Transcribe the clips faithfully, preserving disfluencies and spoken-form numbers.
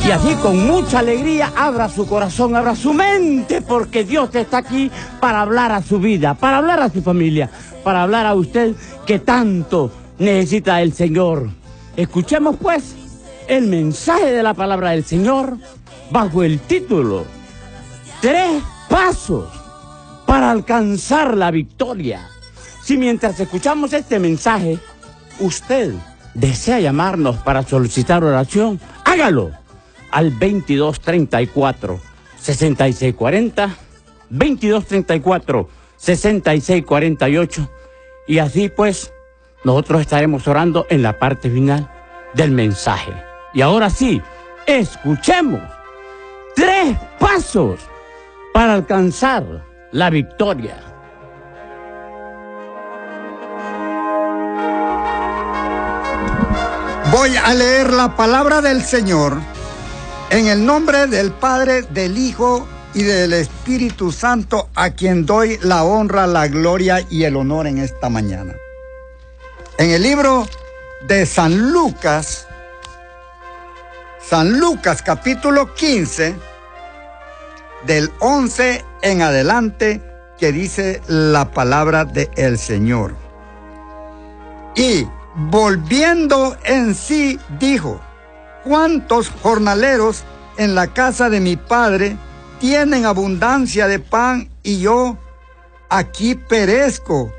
Y así con mucha alegría abra su corazón, abra su mente, porque Dios está aquí para hablar a su vida, para hablar a su familia, para hablar a usted que tanto necesita el Señor. Escuchemos pues el mensaje de la palabra del Señor bajo el título Tres pasos para alcanzar la victoria. Si mientras escuchamos este mensaje, usted desea llamarnos para solicitar oración, hágalo al veintidós treinta y cuatro, sesenta y seis cuarenta, veintidós treinta y cuatro, sesenta y seis cuarenta y ocho, y así pues nosotros estaremos orando en la parte final del mensaje. Y ahora sí, escuchemos tres pasos para alcanzar la victoria. Voy a leer la palabra del Señor en el nombre del Padre, del Hijo y del Espíritu Santo, a quien doy la honra, la gloria y el honor en esta mañana. En el libro de San Lucas, San Lucas capítulo quince, del once en adelante, que dice la palabra del Señor. Y volviendo en sí, dijo: ¿cuántos jornaleros en la casa de mi padre tienen abundancia de pan y yo aquí perezco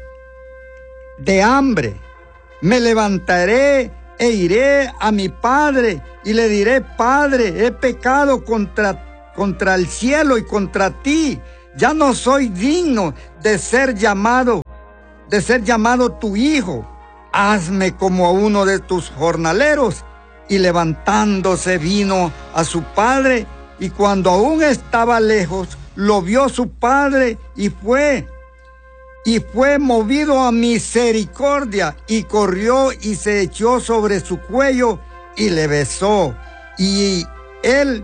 de hambre? Me levantaré e iré a mi padre y le diré: Padre, he pecado contra, contra el cielo y contra ti. Ya no soy digno de ser llamado, de ser llamado tu hijo. Hazme como a uno de tus jornaleros. Y levantándose vino a su padre, y cuando aún estaba lejos, lo vio su padre y fue, y fue movido a misericordia, y corrió y se echó sobre su cuello y le besó. Y él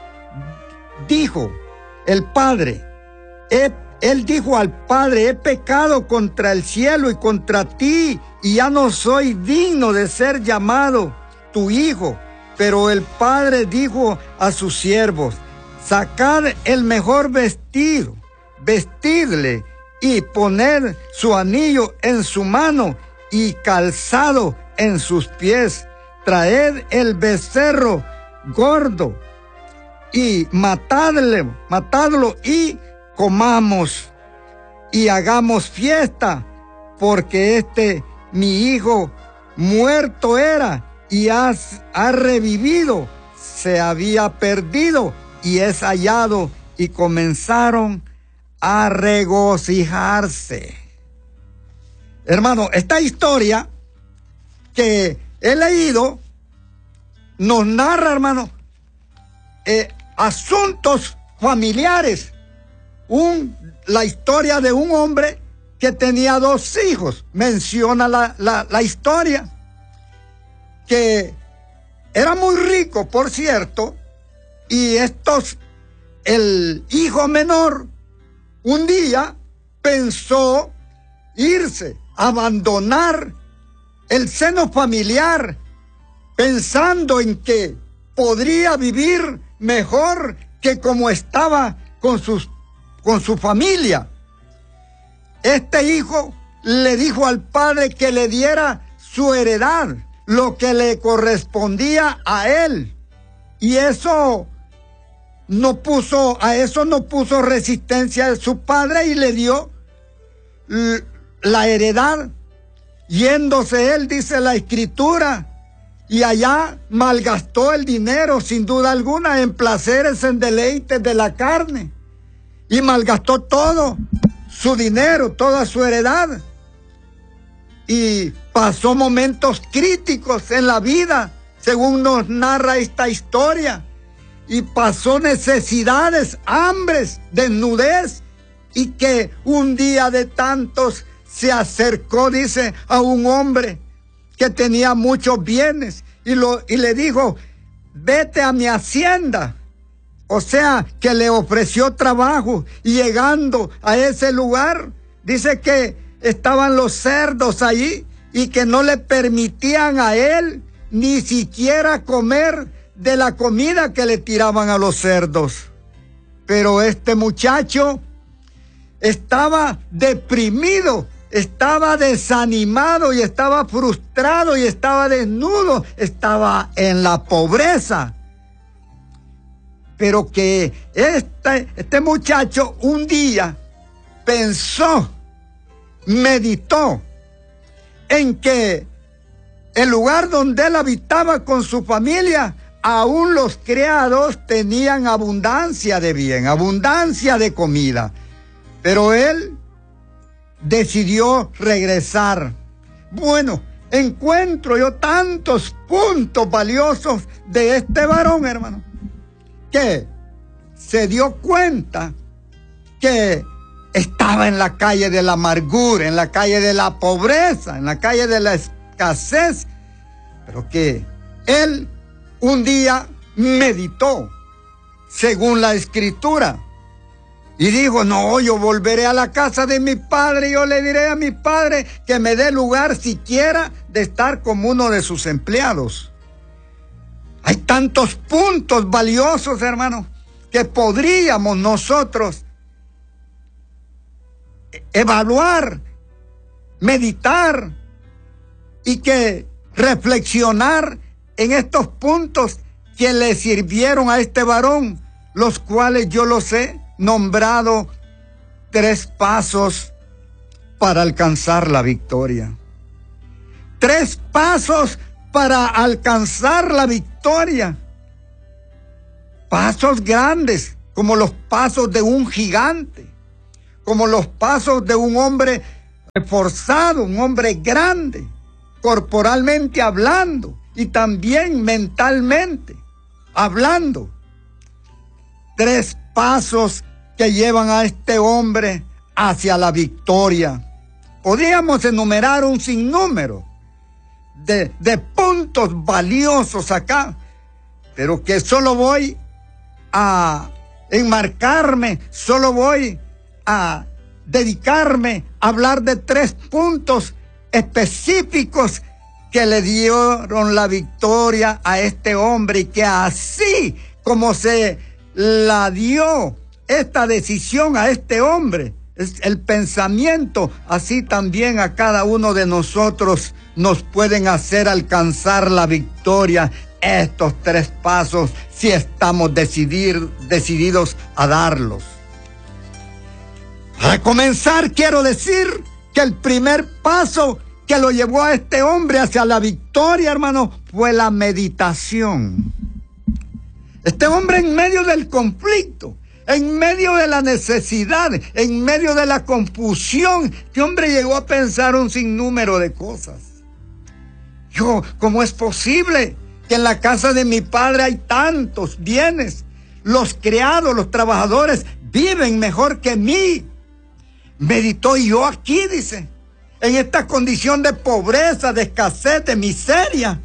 dijo, el padre, he, él dijo al padre: he pecado contra el cielo y contra ti, y ya no soy digno de ser llamado tu hijo. Pero el padre dijo a sus siervos: sacad el mejor vestido, vestidle y poned su anillo en su mano y calzado en sus pies. Traed el becerro gordo y matadle, matadlo y comamos y hagamos fiesta, porque este mi hijo muerto era y has, ha revivido, se había perdido y es hallado. Y comenzaron a regocijarse. Hermano, esta historia que he leído nos narra, hermano, eh, asuntos familiares. Un, la historia de un hombre que tenía dos hijos. Menciona la, la, la historia. Que era muy rico, por cierto, y estos, el hijo menor, un día pensó irse, abandonar el seno familiar, pensando en que podría vivir mejor que como estaba con sus, con su familia. Este hijo le dijo al padre que le diera su heredad, lo que le correspondía a él. Y eso no puso, a eso no puso resistencia su padre y le dio la heredad. Yéndose él, dice la escritura, y allá malgastó el dinero, sin duda alguna, en placeres, en deleites de la carne. Y malgastó todo su dinero, toda su heredad. Y pasó momentos críticos en la vida, según nos narra esta historia. Y pasó necesidades, hambres, desnudez. Y que un día de tantos se acercó, dice, a un hombre que tenía muchos bienes. Y, lo, y le dijo: vete a mi hacienda. O sea, que le ofreció trabajo. Y llegando a ese lugar, dice que estaban los cerdos allí y que no le permitían a él ni siquiera comer de la comida que le tiraban a los cerdos. Pero este muchacho estaba deprimido, estaba desanimado y estaba frustrado y estaba desnudo, estaba en la pobreza. Pero que este, este muchacho un día pensó, meditó en que el lugar donde él habitaba con su familia, aún los criados tenían abundancia de bien, abundancia de comida. Pero él decidió regresar. Bueno, encuentro yo tantos puntos valiosos de este varón, hermano, que se dio cuenta que estaba en la calle de la amargura, en la calle de la pobreza, en la calle de la escasez, pero que él un día meditó según la Escritura y dijo: no, yo volveré a la casa de mi padre y yo le diré a mi padre que me dé lugar siquiera de estar como uno de sus empleados. Hay tantos puntos valiosos, hermanos, que podríamos nosotros evaluar, meditar y que reflexionar en estos puntos que le sirvieron a este varón, los cuales yo los he nombrado tres pasos para alcanzar la victoria. Tres pasos para alcanzar la victoria. Pasos grandes, como los pasos de un gigante, como los pasos de un hombre esforzado, un hombre grande, corporalmente hablando y también mentalmente hablando. Tres pasos que llevan a este hombre hacia la victoria. Podríamos enumerar un sinnúmero de, de puntos valiosos acá, pero que solo voy a enmarcarme, solo voy a dedicarme a hablar de tres puntos específicos que le dieron la victoria a este hombre, y que así como se la dio esta decisión a este hombre, es el pensamiento, así también a cada uno de nosotros nos pueden hacer alcanzar la victoria estos tres pasos si estamos decidir, decididos a darlos. Para comenzar, quiero decir que el primer paso que lo llevó a este hombre hacia la victoria, hermano, fue la meditación. Este hombre, en medio del conflicto, en medio de la necesidad, en medio de la confusión, este hombre llegó a pensar un sinnúmero de cosas. Yo, ¿cómo es posible que en la casa de mi padre hay tantos bienes? Los criados, los trabajadores viven mejor que mí. Meditó, y yo aquí, dice, en esta condición de pobreza, de escasez, de miseria.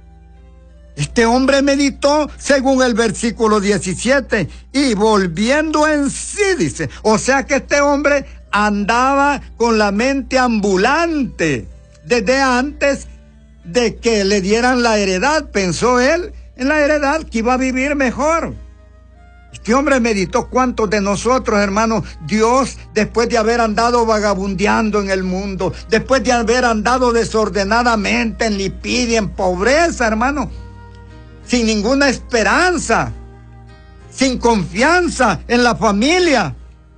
Este hombre meditó según el versículo diecisiete, y volviendo en sí, dice, o sea que este hombre andaba con la mente ambulante. Desde antes de que le dieran la heredad, pensó él en la heredad, que iba a vivir mejor. Este hombre meditó. ¿Cuántos de nosotros, hermanos, Dios, después de haber andado vagabundeando en el mundo, después de haber andado desordenadamente en lipidia, en pobreza, hermano, sin ninguna esperanza, sin confianza en la familia,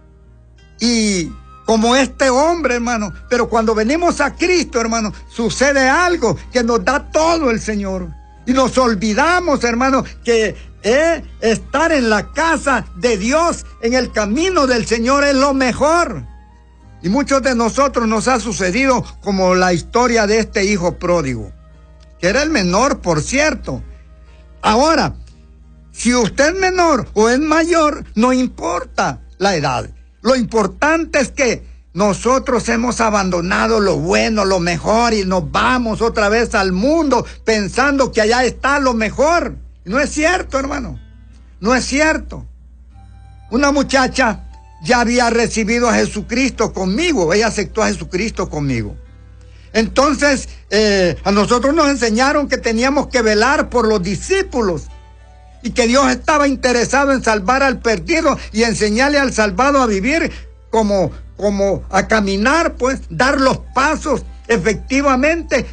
y como este hombre, hermano, pero cuando venimos a Cristo, hermano, sucede algo que nos da todo el Señor, y nos olvidamos, hermano, que Eh, estar en la casa de Dios, en el camino del Señor, es lo mejor. Y muchos de nosotros nos ha sucedido como la historia de este hijo pródigo, que era el menor, por cierto. Ahora, si usted es menor o es mayor, no importa la edad. Lo importante es que nosotros hemos abandonado lo bueno, lo mejor, y nos vamos otra vez al mundo pensando que allá está lo mejor. No es cierto, hermano. No es cierto. Una muchacha ya había recibido a Jesucristo conmigo. Ella aceptó a Jesucristo conmigo. Entonces, eh, a nosotros nos enseñaron que teníamos que velar por los discípulos. y que Dios estaba interesado en salvar al perdido y enseñarle al salvado a vivir como, como a caminar, pues, dar los pasos efectivamente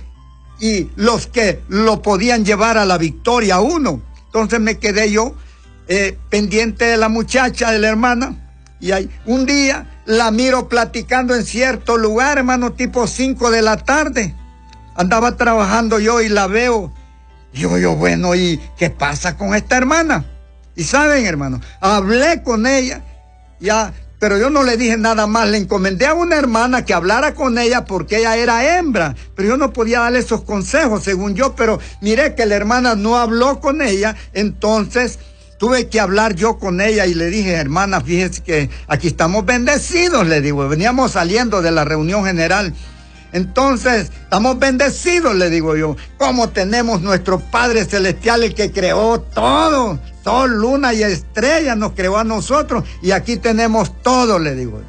y los que lo podían llevar a la victoria a uno. Entonces me quedé yo eh, pendiente de la muchacha, de la hermana, y ahí, un día la miro platicando en cierto lugar, hermano, tipo cinco de la tarde. Andaba trabajando yo y la veo. Digo yo, bueno, ¿y qué pasa con esta hermana? Y saben, hermano, hablé con ella, ya, pero yo no le dije nada más. Le encomendé a una hermana que hablara con ella porque ella era hembra, pero yo no podía darle esos consejos, según yo, pero miré que la hermana no habló con ella, entonces tuve que hablar yo con ella y le dije, hermana, fíjese que aquí estamos bendecidos, le digo, veníamos saliendo de la reunión general. Entonces, estamos bendecidos, le digo yo, como tenemos nuestro Padre Celestial, el que creó todo, sol, luna y estrellas, nos creó a nosotros, y aquí tenemos todo, le digo.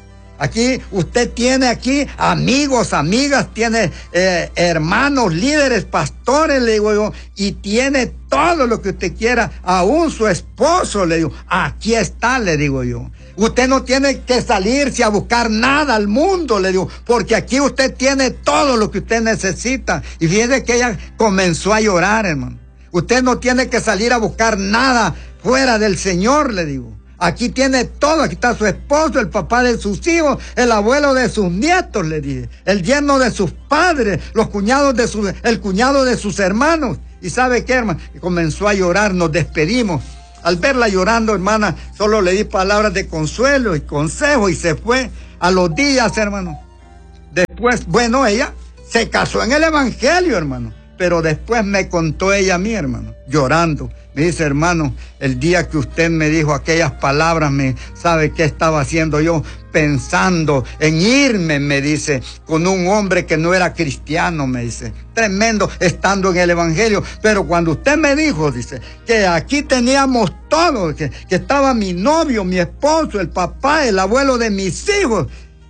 Aquí, usted tiene aquí amigos, amigas, tiene eh, hermanos, líderes, pastores, le digo yo, y tiene todo lo que usted quiera, aún su esposo, le digo, aquí está, le digo yo. Usted no tiene que salirse a buscar nada al mundo, le digo, porque aquí usted tiene todo lo que usted necesita. Y fíjese que ella comenzó a llorar, hermano. Usted no tiene que salir a buscar nada fuera del Señor, le digo. Aquí tiene todo, aquí está su esposo, el papá de sus hijos, el abuelo de sus nietos, le dije, el yerno de sus padres, los cuñados de sus, el cuñado de sus hermanos. ¿Y sabe qué, hermano? Y comenzó a llorar, nos despedimos. Al verla llorando, hermana, solo le di palabras de consuelo y consejo y se fue. A los días, hermano. Después, bueno, ella se casó en el evangelio, hermano. Pero después me contó ella a mí, hermano, llorando. Me dice, hermano, el día que usted me dijo aquellas palabras, me sabe qué estaba haciendo yo, pensando en irme, me dice, con un hombre que no era cristiano, me dice, tremendo, estando en el evangelio. Pero cuando usted me dijo, dice, que aquí teníamos todo, que, que estaba mi novio, mi esposo, el papá, el abuelo de mis hijos,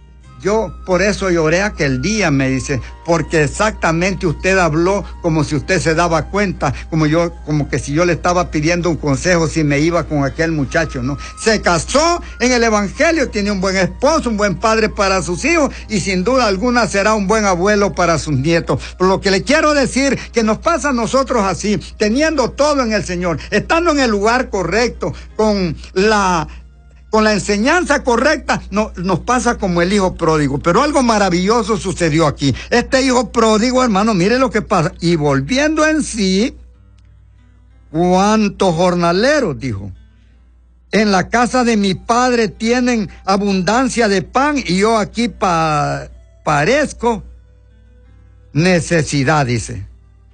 yo por eso lloré aquel día, me dice, porque exactamente usted habló como si usted se daba cuenta, como yo, como que si yo le estaba pidiendo un consejo si me iba con aquel muchacho, ¿no? Se casó en el evangelio, tiene un buen esposo, un buen padre para sus hijos y sin duda alguna será un buen abuelo para sus nietos. Por lo que le quiero decir, que nos pasa a nosotros así, teniendo todo en el Señor, estando en el lugar correcto, con la... con la enseñanza correcta, no, nos pasa como el hijo pródigo. Pero algo maravilloso sucedió aquí. Este hijo pródigo, hermano, mire lo que pasa. Y volviendo en sí, ¿cuántos jornaleros? Dijo. En la casa de mi padre tienen abundancia de pan y yo aquí pa parezco necesidad, dice.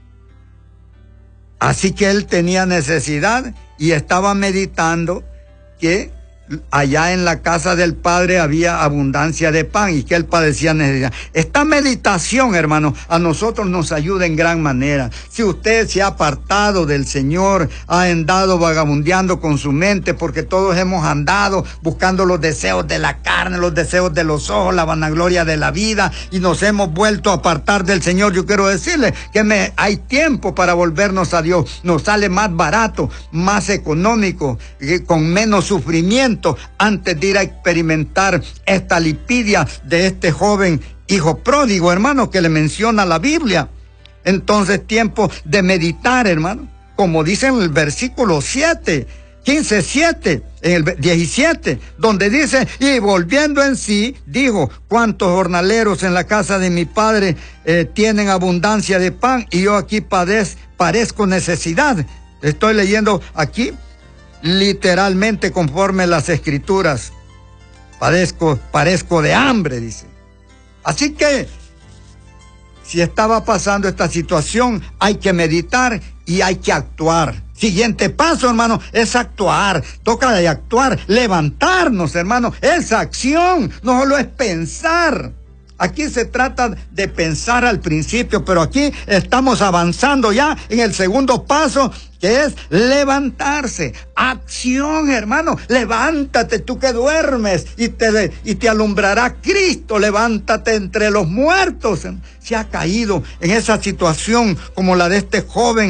Así que él tenía necesidad y estaba meditando que allá en la casa del Padre había abundancia de pan y que él padecía necesidad. Esta meditación, hermano, a nosotros nos ayuda en gran manera. Si usted se ha apartado del Señor, ha andado vagabundeando con su mente, porque todos hemos andado buscando los deseos de la carne, los deseos de los ojos, la vanagloria de la vida, y nos hemos vuelto a apartar del Señor. Yo quiero decirle que me, hay tiempo para volvernos a Dios. Nos sale más barato, más económico, con menos sufrimiento, antes de ir a experimentar esta lipidia de este joven hijo pródigo, hermano, que le menciona la Biblia. Entonces, tiempo de meditar, hermano, como dice en el versículo siete, quince, siete, en el diecisiete, donde dice, y volviendo en sí, dijo, cuántos jornaleros en la casa de mi padre eh, tienen abundancia de pan, y yo aquí padez, parezco necesidad. Estoy leyendo aquí literalmente conforme las escrituras. Padezco, parezco de hambre, dice. Así que, si estaba pasando esta situación, hay que meditar y hay que actuar. Siguiente paso, hermano, es actuar. Toca de actuar, levantarnos, hermano. Es acción, no solo es pensar. Aquí se trata de pensar al principio, pero aquí estamos avanzando ya en el segundo paso, que es levantarse. Acción, hermano. Levántate, tú que duermes, y te, y te alumbrará Cristo. Levántate entre los muertos. Se ha caído en esa situación como la de este joven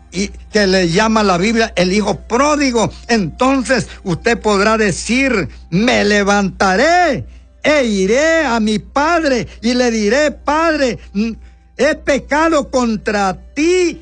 y que le llama la Biblia el hijo pródigo, entonces usted podrá decir: me levantaré e iré a mi padre y le diré: Padre, he pecado contra ti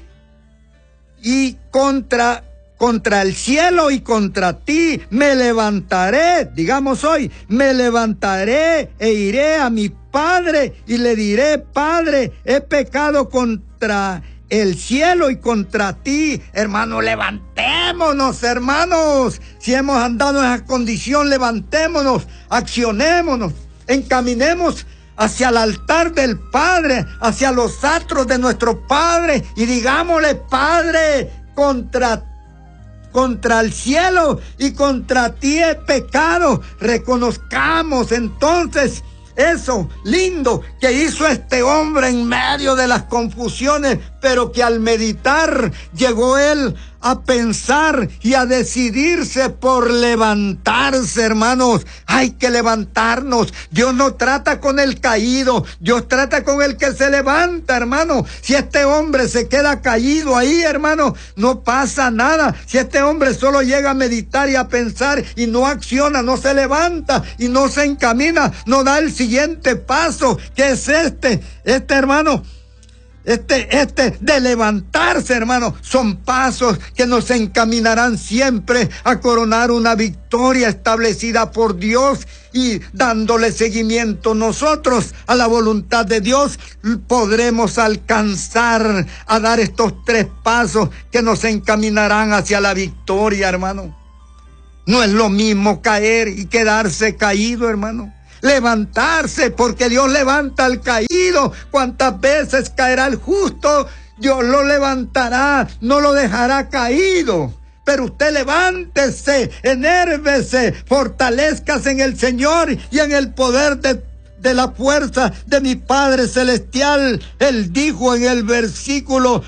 y contra contra el cielo y contra ti. Me levantaré, digamos hoy, me levantaré e iré a mi padre y le diré: Padre, he pecado contra el cielo y contra ti. Hermano, levantémonos, hermanos. Si hemos andado en esa condición, levantémonos, accionémonos, encaminemos hacia el altar del Padre, hacia los atros de nuestro Padre, y digámosle: Padre, contra ti, contra el cielo y contra ti he pecado. Reconozcamos entonces eso lindo que hizo este hombre en medio de las confusiones, pero que al meditar llegó él a pensar y a decidirse por levantarse, hermanos. Hay que levantarnos. Dios no trata con el caído, Dios trata con el que se levanta, hermano. Si este hombre se queda caído ahí, hermano, no pasa nada. Si este hombre solo llega a meditar y a pensar y no acciona, no se levanta y no se encamina, no da el siguiente paso, que es este, este hermano, Este, este de levantarse, hermano, son pasos que nos encaminarán siempre a coronar una victoria establecida por Dios, y dándole seguimiento nosotros a la voluntad de Dios, podremos alcanzar a dar estos tres pasos que nos encaminarán hacia la victoria, hermano. No es lo mismo caer y quedarse caído, hermano. Levantarse, porque Dios levanta al caído. ¿Cuántas veces caerá el justo? Dios lo levantará, no lo dejará caído. Pero usted levántese, enérvese, fortalezcase en el Señor y en el poder de, de la fuerza de mi Padre Celestial. Él dijo en el versículo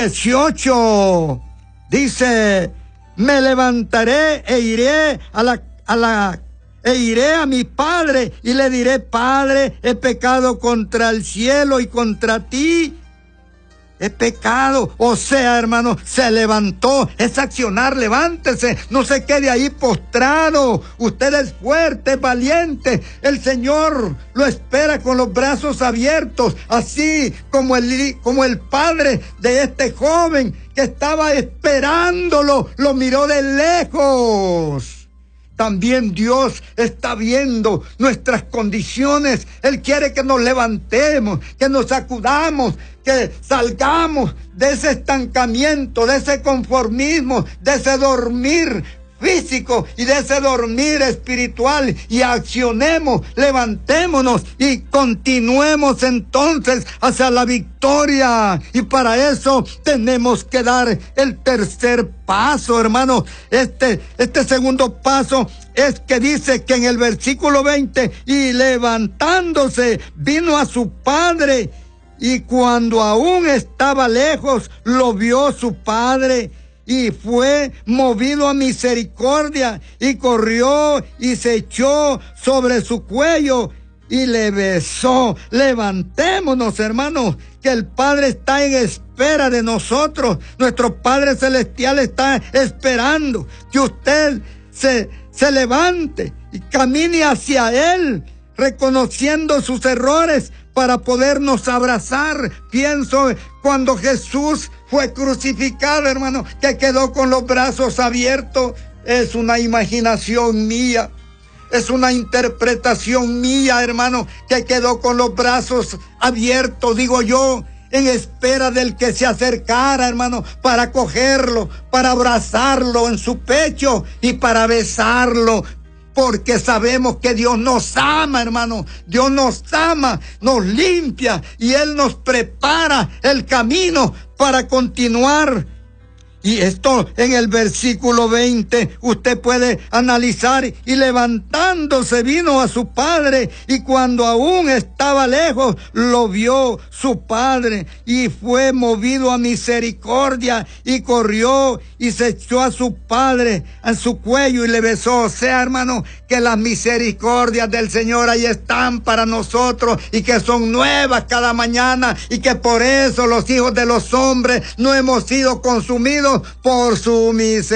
dieciocho, dice: me levantaré e iré a la, a la E iré a mi padre y le diré: Padre, he pecado contra el cielo y contra ti. He pecado. O sea, hermano, se levantó. Es accionar. Levántese. No se quede ahí postrado. Usted es fuerte, valiente. El Señor lo espera con los brazos abiertos. Así como el, como el padre de este joven que estaba esperándolo, lo miró de lejos. También Dios está viendo nuestras condiciones. Él quiere que nos levantemos, que nos sacudamos, que salgamos de ese estancamiento, de ese conformismo, de ese dormir físico y de ese dormir espiritual, y accionemos, levantémonos y continuemos entonces hacia la victoria. Y para eso tenemos que dar el tercer paso, hermano. Este, este segundo paso es que dice que en el versículo veinte: y levantándose vino a su padre, y cuando aún estaba lejos lo vio su padre, y fue movido a misericordia, y corrió y se echó sobre su cuello y le besó. Levantémonos, hermanos, que el Padre está en espera de nosotros. Nuestro Padre Celestial está esperando que usted se, se levante y camine hacia Él, reconociendo sus errores, para podernos abrazar. Pienso cuando Jesús fue crucificado, hermano, que quedó con los brazos abiertos. Es una imaginación mía, es una interpretación mía, hermano, que quedó con los brazos abiertos, digo yo, en espera del que se acercara, hermano, para cogerlo, para abrazarlo en su pecho y para besarlo. Porque sabemos que Dios nos ama, hermano. Dios nos ama, nos limpia, y Él nos prepara el camino para continuar Y esto en el versículo veinte usted puede analizar. Y levantándose vino a su padre, y cuando aún estaba lejos lo vio su padre, y fue movido a misericordia, y corrió y se echó a su padre a su cuello y le besó. O sea, hermano, que las misericordias del Señor ahí están para nosotros, y que son nuevas cada mañana, y que por eso los hijos de los hombres no hemos sido consumidos por su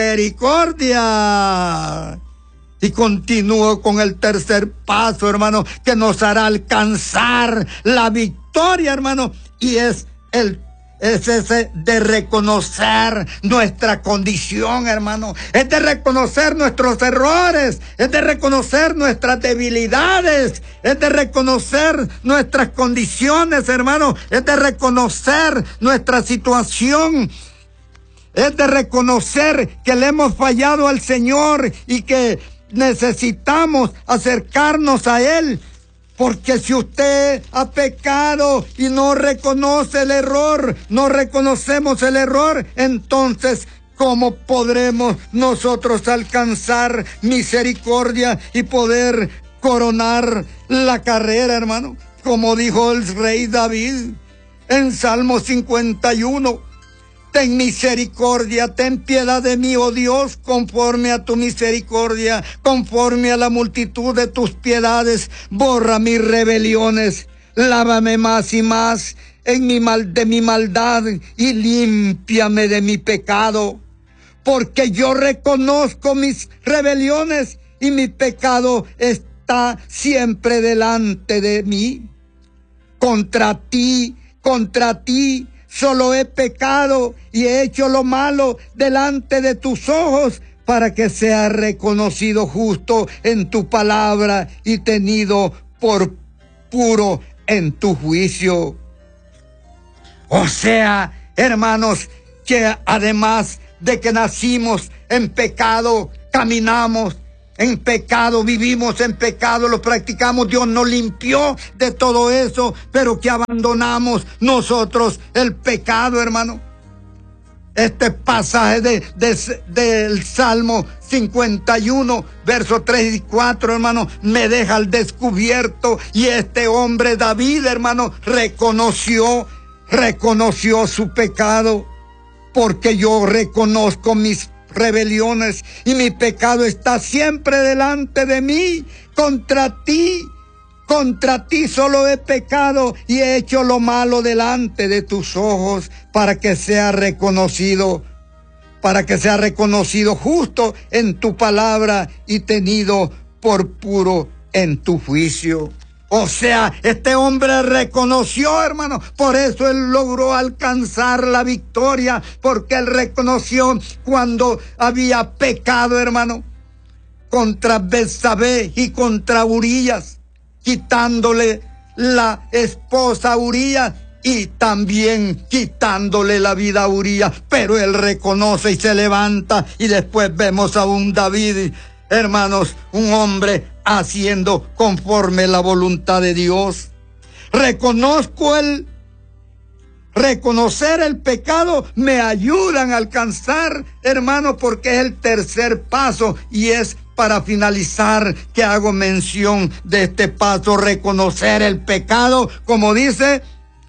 misericordia. Y continúo con el tercer paso, hermano, que nos hará alcanzar la victoria, hermano, y es el Es ese de reconocer nuestra condición, hermano. Es de reconocer nuestros errores. Es de reconocer nuestras debilidades. Es de reconocer nuestras condiciones, hermano. Es de reconocer nuestra situación. Es de reconocer que le hemos fallado al Señor y que necesitamos acercarnos a Él. Porque si usted ha pecado y no reconoce el error, no reconocemos el error, entonces, ¿cómo podremos nosotros alcanzar misericordia y poder coronar la carrera, hermano? Como dijo el rey David en Salmo cincuenta y uno. Ten misericordia, ten piedad de mí, oh Dios, conforme a tu misericordia, conforme a la multitud de tus piedades, borra mis rebeliones, lávame más y más en mi mal, de mi maldad y límpiame de mi pecado, porque yo reconozco mis rebeliones y mi pecado está siempre delante de mí. Contra ti, contra ti, solo he pecado y he hecho lo malo delante de tus ojos, para que sea reconocido justo en tu palabra y tenido por puro en tu juicio. O sea, hermanos, que además de que nacimos en pecado, caminamos en pecado, vivimos en pecado, lo practicamos, Dios nos limpió de todo eso, pero que abandonamos nosotros el pecado, hermano. Este pasaje de, de, del Salmo cincuenta y uno, versos tres y cuatro, hermano, me deja al descubierto. Y este hombre David, hermano, reconoció, reconoció su pecado, porque yo reconozco mis rebeliones y mi pecado está siempre delante de mí. Contra ti, contra ti solo he pecado y he hecho lo malo delante de tus ojos, para que sea reconocido, para que sea reconocido justo en tu palabra y tenido por puro en tu juicio. O sea, este hombre reconoció, hermano, por eso él logró alcanzar la victoria, porque él reconoció cuando había pecado, hermano, contra Betsabé y contra Urías, quitándole la esposa a Urías y también quitándole la vida a Urías. Pero él reconoce y se levanta, y después vemos a un David, hermanos, un hombre haciendo conforme la voluntad de Dios. Reconozco el reconocer el pecado, me ayudan a alcanzar, hermano, porque es el tercer paso, y es para finalizar que hago mención de este paso, reconocer el pecado, como dice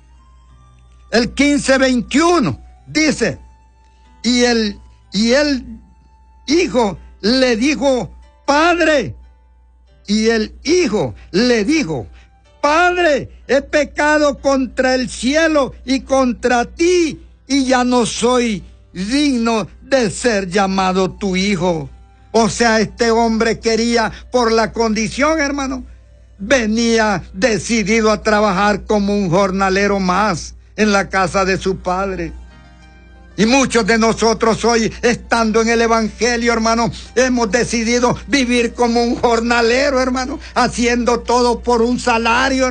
el quince veintiuno, dice, y el, y el hijo le dijo, Padre, y el hijo le dijo, Padre, he pecado contra el cielo y contra ti, y ya no soy digno de ser llamado tu hijo. O sea, este hombre quería, por la condición, hermano, venía decidido a trabajar como un jornalero más en la casa de su padre. Y muchos de nosotros hoy, estando en el evangelio, hermano, hemos decidido vivir como un jornalero, hermano, haciendo todo por un salario, hermano.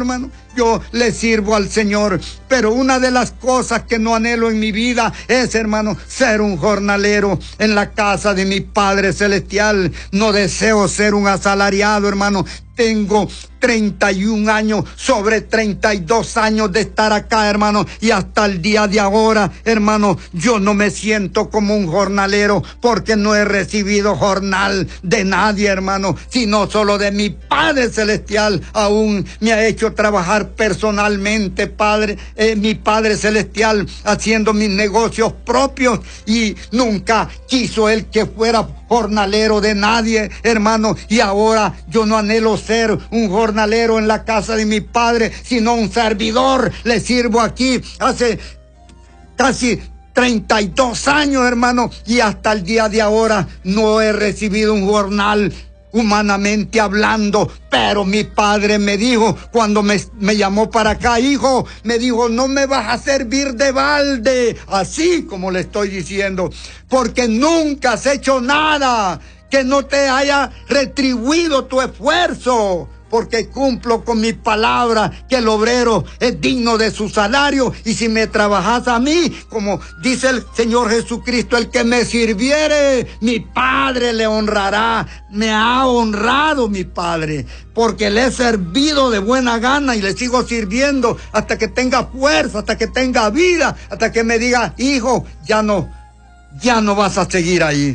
yo le sirvo al Señor. Pero una de las cosas que no anhelo en mi vida es, hermano, ser un jornalero en la casa de mi Padre Celestial. No deseo ser un asalariado, hermano. Tengo treinta y un años, sobre treinta y dos años de estar acá, hermano, y hasta el día de ahora, hermano, yo no me siento como un jornalero, porque no he recibido jornal de nadie, hermano, sino solo de mi Padre Celestial. Aún me ha hecho trabajar personalmente, Padre, eh, mi Padre Celestial, haciendo mis negocios propios, y nunca quiso Él que fuera jornalero de nadie, hermano, y ahora yo no anhelo ser un jornalero en la casa de mi Padre, sino un servidor. Le sirvo aquí hace casi treinta y dos años, hermano, y hasta el día de ahora no he recibido un jornal, humanamente hablando. Pero mi Padre me dijo, cuando me, me llamó para acá, hijo, me dijo, no me vas a servir de balde, así como le estoy diciendo, porque nunca has hecho nada que no te haya retribuido tu esfuerzo, porque cumplo con mi palabra, que el obrero es digno de su salario. Y si me trabajas a mí, como dice el Señor Jesucristo, el que me sirviere, mi Padre le honrará. Me ha honrado mi Padre, porque le he servido de buena gana y le sigo sirviendo hasta que tenga fuerza, hasta que tenga vida, hasta que me diga, hijo, ya no, ya no vas a seguir ahí.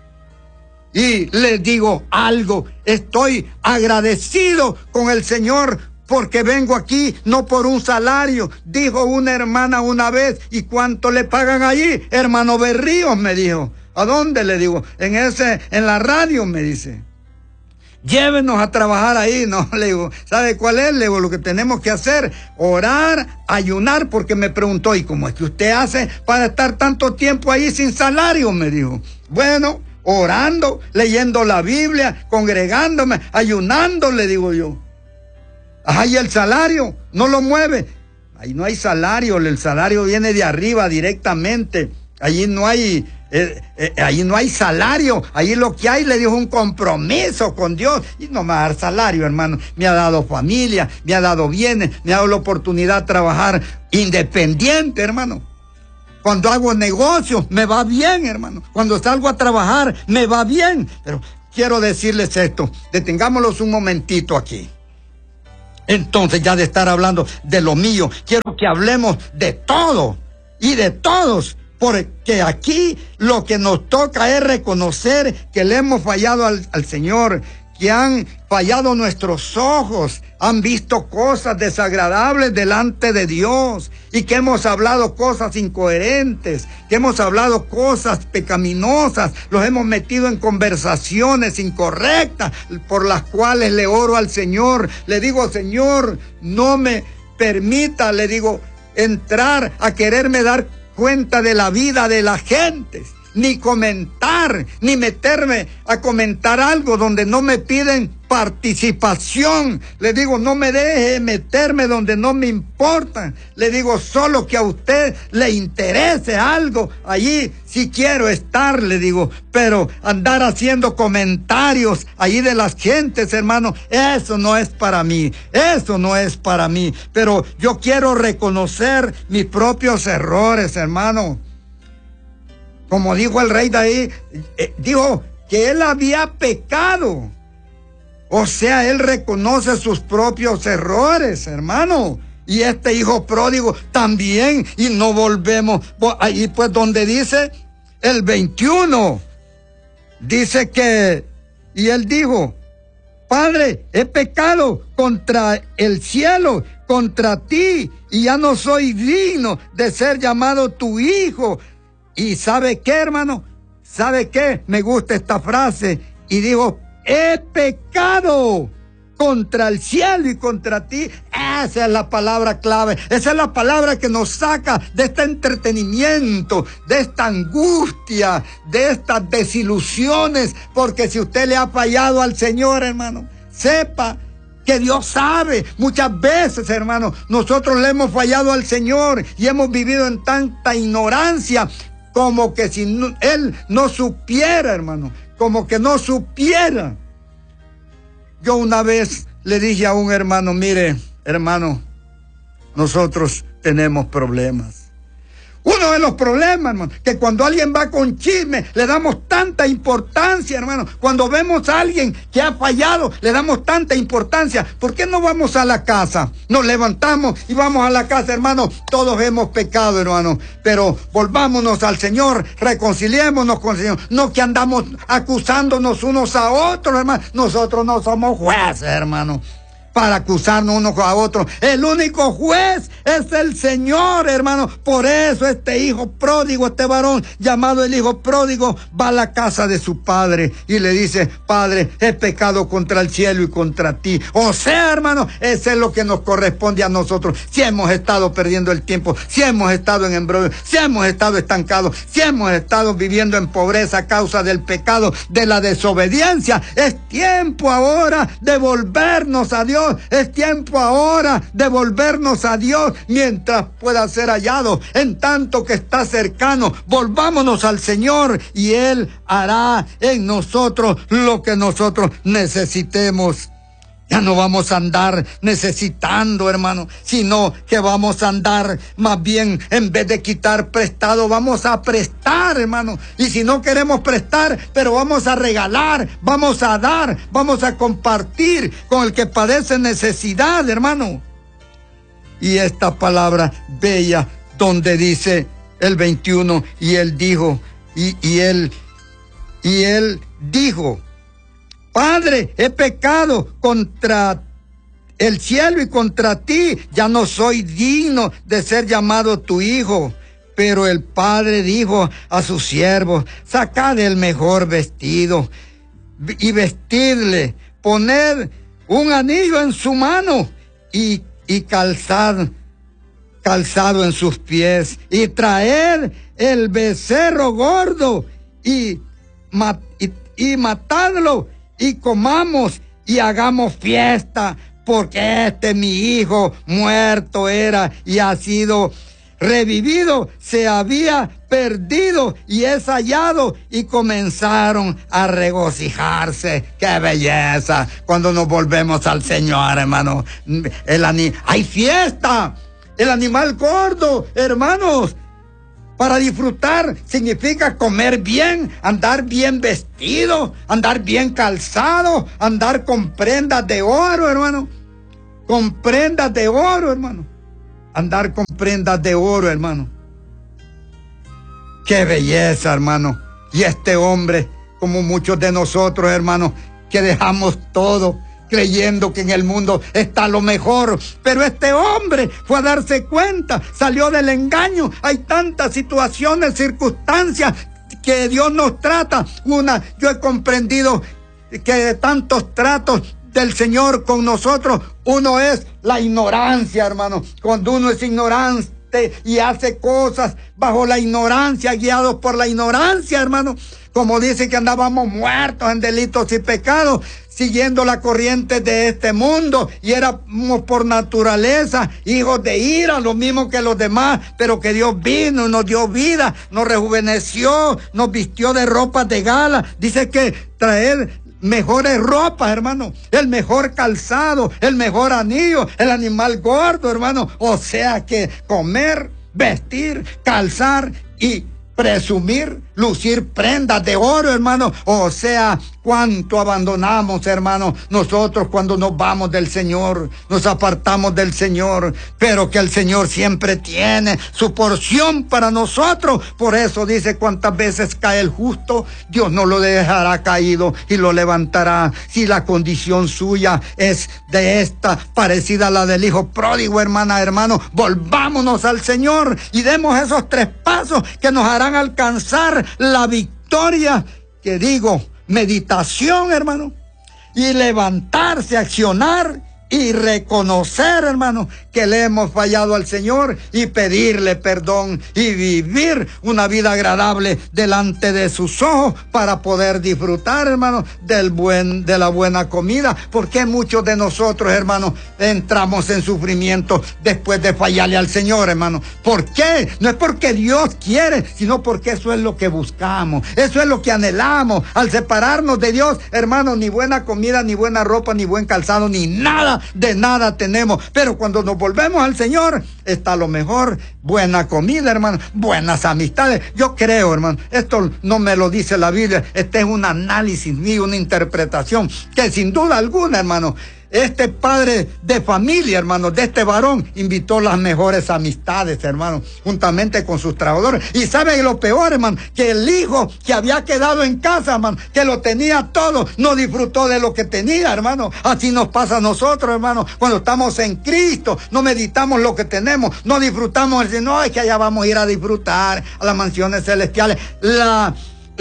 Y les digo algo, estoy agradecido con el Señor porque vengo aquí no por un salario. Dijo una hermana una vez, ¿y cuánto le pagan allí? Hermano Berríos, me dijo. ¿A dónde? Le digo, en ese, en la radio, me dice. Llévenos a trabajar ahí. No, le digo, ¿sabe cuál es? Le digo, lo que tenemos que hacer, orar, ayunar, porque me preguntó, ¿y cómo es que usted hace para estar tanto tiempo ahí sin salario? Me dijo. Bueno, orando, leyendo la Biblia, congregándome, ayunando, le digo yo. Ahí el salario no lo mueve. Ahí no hay salario, el salario viene de arriba directamente. Allí no hay, eh, eh, ahí no hay salario. Ahí lo que hay, le dijo, un compromiso con Dios. Y no me va a dar salario, hermano. Me ha dado familia, me ha dado bienes, me ha dado la oportunidad de trabajar independiente, hermano. Cuando hago negocios, me va bien, hermano. Cuando salgo a trabajar, me va bien. Pero quiero decirles esto, detengámoslos un momentito aquí. Entonces, ya de estar hablando de lo mío, quiero que hablemos de todo y de todos. Porque aquí lo que nos toca es reconocer que le hemos fallado al, al Señor, que han fallado nuestros ojos, han visto cosas desagradables delante de Dios, y que hemos hablado cosas incoherentes, que hemos hablado cosas pecaminosas, los hemos metido en conversaciones incorrectas, por las cuales le oro al Señor. Le digo, Señor, no me permita, le digo, entrar a quererme dar cuenta de la vida de la gente, ni comentar, ni meterme a comentar algo donde no me piden participación. Le digo, no me deje meterme donde no me importa. Le digo, solo que a usted le interese algo, allí sí quiero estar, le digo, pero andar haciendo comentarios allí de las gentes, hermano, eso no es para mí, eso no es para mí. Pero yo quiero reconocer mis propios errores, hermano. Como dijo el rey David, eh, dijo que él había pecado. O sea, él reconoce sus propios errores, hermano. Y este hijo pródigo también. Y no volvemos. Ahí pues donde dice el veintiuno. Dice que, y él dijo, Padre, he pecado contra el cielo, contra ti, y ya no soy digno de ser llamado tu hijo. Y ¿sabe qué, hermano? ¿Sabe qué? Me gusta esta frase. Y digo, he pecado contra el cielo y contra ti. Esa es la palabra clave. Esa es la palabra que nos saca de este entretenimiento, de esta angustia, de estas desilusiones. Porque si usted le ha fallado al Señor, hermano, sepa que Dios sabe. Muchas veces, hermano, nosotros le hemos fallado al Señor y hemos vivido en tanta ignorancia, como que si no, Él no supiera, hermano, como que no supiera. Yo una vez le dije a un hermano, mire, hermano, nosotros tenemos problemas. Uno de los problemas, hermano, que cuando alguien va con chisme, le damos tanta importancia, hermano. Cuando vemos a alguien que ha fallado, le damos tanta importancia. ¿Por qué no vamos a la casa? Nos levantamos y vamos a la casa, hermano. Todos hemos pecado, hermano. Pero volvámonos al Señor, reconciliémonos con el Señor. No que andamos acusándonos unos a otros, hermano. Nosotros no somos jueces, hermano, para acusarnos unos a otros. El único juez es el Señor, hermano. Por eso este hijo pródigo, este varón llamado el hijo pródigo, va a la casa de su padre y le dice: Padre, he pecado contra el cielo y contra ti. O sea, hermano, eso es lo que nos corresponde a nosotros. Si hemos estado perdiendo el tiempo, si hemos estado en embrollo, si hemos estado estancados, si hemos estado viviendo en pobreza a causa del pecado, de la desobediencia, es tiempo ahora de volvernos a Dios. Es tiempo ahora de volvernos a Dios mientras pueda ser hallado. En tanto que está cercano, volvámonos al Señor y Él hará en nosotros lo que nosotros necesitemos. Ya no vamos a andar necesitando, hermano, sino que vamos a andar más bien, en vez de quitar prestado, vamos a prestar, hermano. Y si no queremos prestar, pero vamos a regalar, vamos a dar, vamos a compartir con el que padece necesidad, hermano. Y esta palabra bella donde dice el veintiuno, y él dijo, y, y él, y él dijo: Padre, he pecado contra el cielo y contra ti, ya no soy digno de ser llamado tu hijo. Pero el padre dijo a sus siervos: sacad el mejor vestido y vestidle, poned un anillo en su mano y, y calzad, calzado en sus pies, y traed el becerro gordo y, y, y matadlo, y comamos y hagamos fiesta, porque este mi hijo muerto era y ha sido revivido, se había perdido y es hallado. Y comenzaron a regocijarse. ¡Qué belleza! Cuando nos volvemos al Señor, hermano. El ani- ¡Hay fiesta! El animal gordo, hermanos, para disfrutar significa comer bien, andar bien vestido, andar bien calzado, andar con prendas de oro, hermano. Con prendas de oro, hermano. Andar con prendas de oro, hermano. Qué belleza, hermano. Y este hombre, como muchos de nosotros, hermano, que dejamos todo creyendo que en el mundo está lo mejor. Pero este hombre fue a darse cuenta, salió del engaño. Hay tantas situaciones, circunstancias que Dios nos trata. Una, yo he comprendido que de tantos tratos del Señor con nosotros, uno es la ignorancia, hermano. Cuando uno es ignorante y hace cosas bajo la ignorancia, guiados por la ignorancia, hermano, como dice que andábamos muertos en delitos y pecados, siguiendo la corriente de este mundo, y éramos por naturaleza hijos de ira, lo mismo que los demás, pero que Dios vino y nos dio vida, nos rejuveneció, nos vistió de ropas de gala. Dice que traer mejores ropas, hermano, el mejor calzado, el mejor anillo, el animal gordo, hermano. O sea que comer, vestir, calzar y presumir, lucir prendas de oro, hermano. O sea, cuánto abandonamos, hermano, nosotros cuando nos vamos del Señor, nos apartamos del Señor, pero que el Señor siempre tiene su porción para nosotros. Por eso dice: cuántas veces cae el justo, Dios no lo dejará caído y lo levantará. Si la condición suya es de esta, parecida a la del hijo pródigo, hermana, hermano, volvámonos al Señor y demos esos tres pasos que nos harán alcanzar la victoria. Que digo, meditación, hermano, y levantarse, accionar y reconocer, hermano, que le hemos fallado al Señor y pedirle perdón y vivir una vida agradable delante de sus ojos para poder disfrutar, hermano, del buen, de la buena comida. Porque muchos de nosotros, hermano, entramos en sufrimiento después de fallarle al Señor, hermano. ¿Por qué? No es porque Dios quiere, sino porque eso es lo que buscamos, eso es lo que anhelamos. Al separarnos de Dios, hermano, ni buena comida, ni buena ropa, ni buen calzado, ni nada nada, de nada tenemos. Pero cuando nos volvemos al Señor, está lo mejor, buena comida, hermano, buenas amistades. Yo creo, hermano, esto no me lo dice la Biblia, este es un análisis mío, una interpretación, que sin duda alguna, hermano, este padre de familia, hermano, de este varón, invitó las mejores amistades, hermano, juntamente con sus trabajadores. Y saben lo peor, hermano, que el hijo que había quedado en casa, hermano, que lo tenía todo, no disfrutó de lo que tenía, hermano. Así nos pasa a nosotros, hermano, cuando estamos en Cristo, no meditamos lo que tenemos, no disfrutamos, no, es que allá vamos a ir a disfrutar a las mansiones celestiales. La...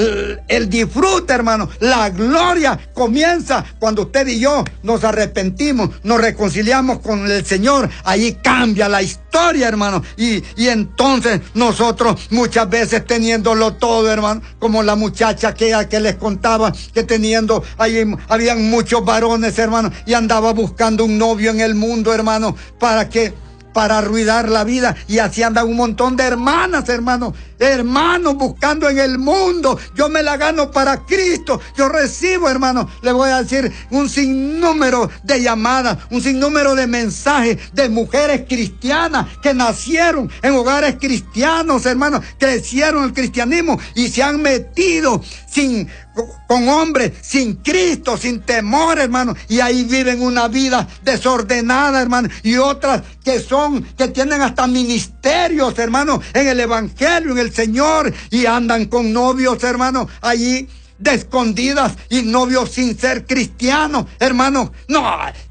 El disfrute, hermano, la gloria comienza cuando usted y yo nos arrepentimos, nos reconciliamos con el Señor. Ahí cambia la historia, hermano. Y, y entonces nosotros muchas veces teniéndolo todo, hermano, como la muchacha que, que les contaba, que teniendo, ahí habían muchos varones, hermano, y andaba buscando un novio en el mundo, hermano, para que... para arruinar la vida, y así andan un montón de hermanas, hermanos, hermanos buscando en el mundo. Yo me la gano para Cristo, yo recibo, hermano, le voy a decir un sinnúmero de llamadas, un sinnúmero de mensajes de mujeres cristianas que nacieron en hogares cristianos, hermanos, crecieron el cristianismo y se han metido sin con hombres, sin Cristo, sin temor, hermano, y ahí viven una vida desordenada, hermano, y otras que son, que tienen hasta ministerios, hermano, en el evangelio, en el Señor, y andan con novios, hermano, allí de escondidas, y novios sin ser cristianos, hermano. No,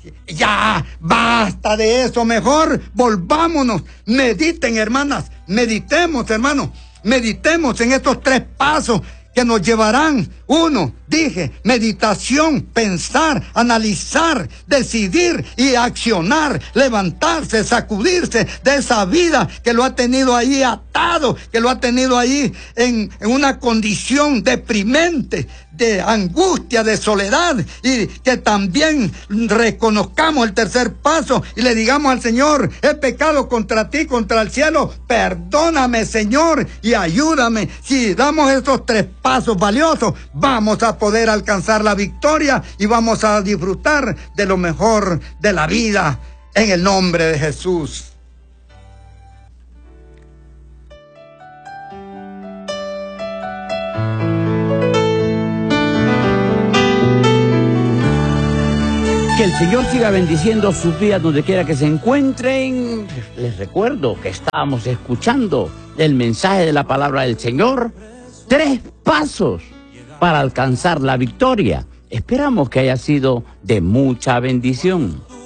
ya basta de eso, mejor volvámonos, mediten, hermanas, meditemos, hermano, meditemos en estos tres pasos que nos llevarán, uno, dije, meditación, pensar, analizar, decidir y accionar, levantarse, sacudirse de esa vida que lo ha tenido ahí atado, que lo ha tenido ahí en, en una condición deprimente, de angustia, de soledad, y que también reconozcamos el tercer paso y le digamos al Señor: he pecado contra ti, contra el cielo, perdóname, Señor, y ayúdame. Si damos estos tres pasos valiosos, vamos a poder alcanzar la victoria y vamos a disfrutar de lo mejor de la vida en el nombre de Jesús. Que el Señor siga bendiciendo sus vidas donde quiera que se encuentren. Les recuerdo que estábamos escuchando el mensaje de la palabra del Señor. Tres pasos para alcanzar la victoria. Esperamos que haya sido de mucha bendición.